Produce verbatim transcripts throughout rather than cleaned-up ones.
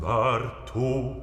war tot.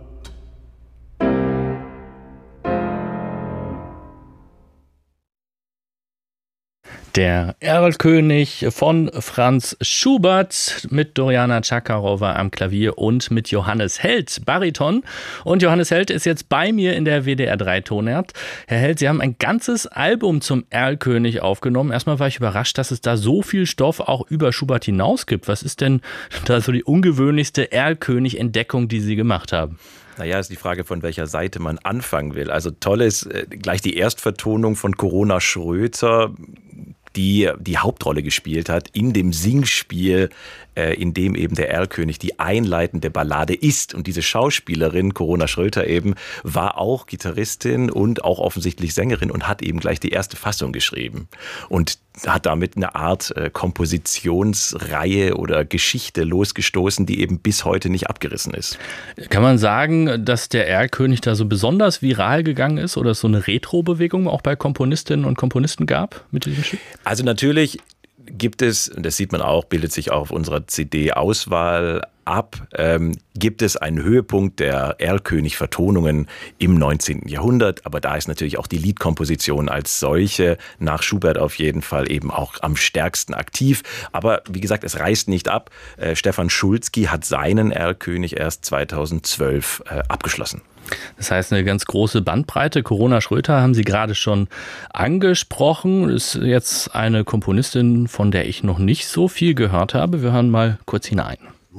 Der Erlkönig von Franz Schubert mit Doriana Chakarova am Klavier und mit Johannes Held, Bariton. Und Johannes Held ist jetzt bei mir in der W D R drei Tonart. Herr Held, Sie haben ein ganzes Album zum Erlkönig aufgenommen. Erstmal war ich überrascht, dass es da so viel Stoff auch über Schubert hinaus gibt. Was ist denn da so die ungewöhnlichste Erlkönig-Entdeckung, die Sie gemacht haben? Naja, ist die Frage, von welcher Seite man anfangen will. Also toll ist äh, gleich die Erstvertonung von Corona Schröter, die die Hauptrolle gespielt hat in dem Singspiel, äh, in dem eben der Erlkönig die einleitende Ballade ist. Und diese Schauspielerin, Corona Schröter eben, war auch Gitarristin und auch offensichtlich Sängerin und hat eben gleich die erste Fassung geschrieben. Und hat damit eine Art äh, Kompositionsreihe oder Geschichte losgestoßen, die eben bis heute nicht abgerissen ist. Kann man sagen, dass der Erlkönig da so besonders viral gegangen ist oder es so eine Retro-Bewegung auch bei Komponistinnen und Komponisten gab mit diesem Stück? Also natürlich gibt es, und das sieht man auch, bildet sich auch auf unserer C D-Auswahl ab, ähm, gibt es einen Höhepunkt der Erlkönig-Vertonungen im neunzehnten Jahrhundert. Aber da ist natürlich auch die Liedkomposition als solche nach Schubert auf jeden Fall eben auch am stärksten aktiv. Aber wie gesagt, es reißt nicht ab. Äh, Stefan Schulzky hat seinen Erlkönig erst zweitausendzwölf äh, abgeschlossen. Das heißt, eine ganz große Bandbreite. Corona Schröter haben Sie gerade schon angesprochen. Ist jetzt eine Komponistin, von der ich noch nicht so viel gehört habe. Wir hören mal kurz hinein.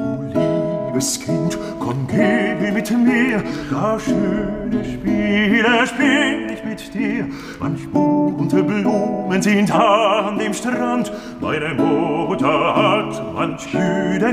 Du liebes Kind, komm, geh mit mir, das schöne Spiele spiel ich mit dir. Manch bunte Blumen sind an dem Strand, meine Mutter hat manch Jüden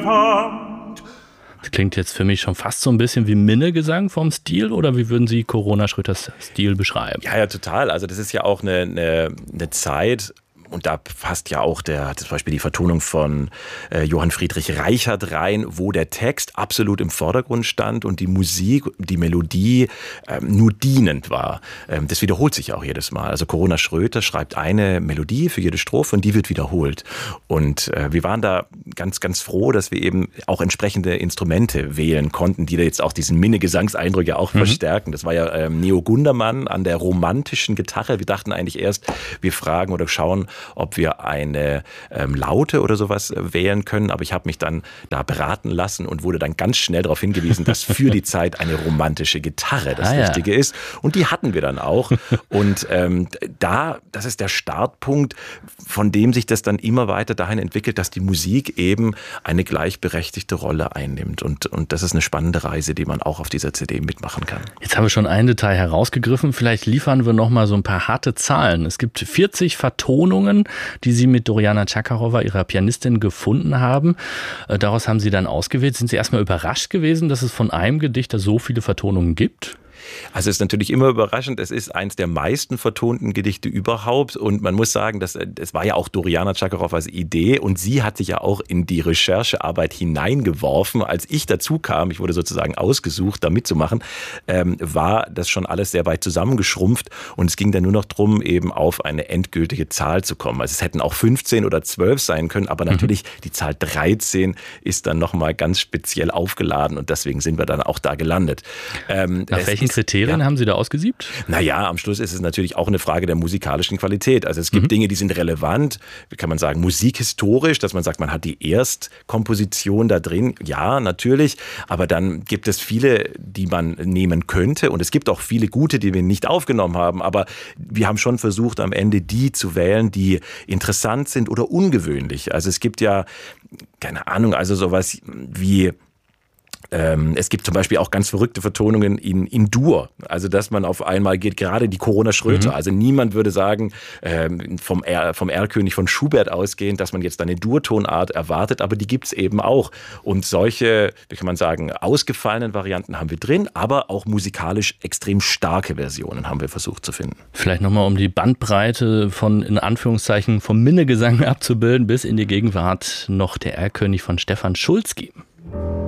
gewandt. Das klingt jetzt für mich schon fast so ein bisschen wie Minnegesang vom Stil, oder wie würden Sie Corona Schröters Stil beschreiben? Ja, ja, total. Also das ist ja auch eine, eine, eine Zeit. Und da passt ja auch der, zum Beispiel die Vertonung von äh, Johann Friedrich Reichert rein, wo der Text absolut im Vordergrund stand und die Musik, die Melodie ähm, nur dienend war. Ähm, das wiederholt sich auch jedes Mal. Also Corona Schröter schreibt eine Melodie für jede Strophe und die wird wiederholt. Und äh, wir waren da ganz, ganz froh, dass wir eben auch entsprechende Instrumente wählen konnten, die da jetzt auch diesen Minnegesangseindruck ja auch mhm. verstärken. Das war ja ähm, Neo Gundermann an der romantischen Gitarre. Wir dachten eigentlich erst, wir fragen oder schauen, ob wir eine ähm, Laute oder sowas äh, wählen können. Aber ich habe mich dann da beraten lassen und wurde dann ganz schnell darauf hingewiesen, dass für die Zeit eine romantische Gitarre das ah, Richtige ja. ist. Und die hatten wir dann auch. Und ähm, da, das ist der Startpunkt, von dem sich das dann immer weiter dahin entwickelt, dass die Musik eben eine gleichberechtigte Rolle einnimmt. Und, und das ist eine spannende Reise, die man auch auf dieser C D mitmachen kann. Jetzt haben wir schon ein Detail herausgegriffen. Vielleicht liefern wir noch mal so ein paar harte Zahlen. Es gibt vierzig Vertonungen, die Sie mit Doriana Chakarova, ihrer Pianistin, gefunden haben. Daraus haben Sie dann ausgewählt. Sind Sie erstmal überrascht gewesen, dass es von einem Gedicht da so viele Vertonungen gibt? Also es ist natürlich immer überraschend. Es ist eins der meisten vertonten Gedichte überhaupt. Und man muss sagen, das, das war ja auch Doriana Chakarovas Idee. Und sie hat sich ja auch in die Recherchearbeit hineingeworfen. Als ich dazu kam, ich wurde sozusagen ausgesucht, da mitzumachen, ähm, war das schon alles sehr weit zusammengeschrumpft. Und es ging dann nur noch darum, eben auf eine endgültige Zahl zu kommen. Also es hätten auch fünfzehn oder zwölf sein können. Aber natürlich, mhm. die Zahl dreizehn ist dann nochmal ganz speziell aufgeladen. Und deswegen sind wir dann auch da gelandet. Ähm, Nach welchen Kriterien ja. haben Sie da ausgesiebt? Naja, am Schluss ist es natürlich auch eine Frage der musikalischen Qualität. Also es gibt mhm. Dinge, die sind relevant, wie kann man sagen, musikhistorisch, dass man sagt, man hat die Erstkomposition da drin. Ja, natürlich. Aber dann gibt es viele, die man nehmen könnte. Und es gibt auch viele gute, die wir nicht aufgenommen haben. Aber wir haben schon versucht, am Ende die zu wählen, die interessant sind oder ungewöhnlich. Also es gibt ja, keine Ahnung, also sowas wie... Ähm, es gibt zum Beispiel auch ganz verrückte Vertonungen in, in Dur. Also dass man auf einmal geht, gerade die Corona Schröter. Mhm. Also niemand würde sagen, ähm, vom, er, vom Erlkönig von Schubert ausgehend, dass man jetzt eine Dur-Tonart erwartet, aber die gibt's eben auch. Und solche, wie kann man sagen, ausgefallenen Varianten haben wir drin, aber auch musikalisch extrem starke Versionen haben wir versucht zu finden. Vielleicht nochmal, um die Bandbreite von, in Anführungszeichen, vom Minnegesang abzubilden, bis in die Gegenwart noch der Erlkönig von Stefan Schulzky.